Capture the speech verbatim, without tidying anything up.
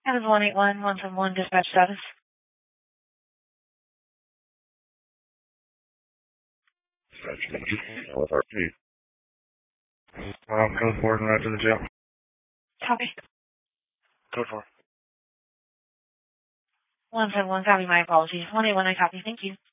Heaven one eight one, one seven one, dispatch status. Dispatch, L F R P. Um, code four and right to the jail. Copy. Code four. one seven one, copy, my apologies. one eight one, I copy, thank you.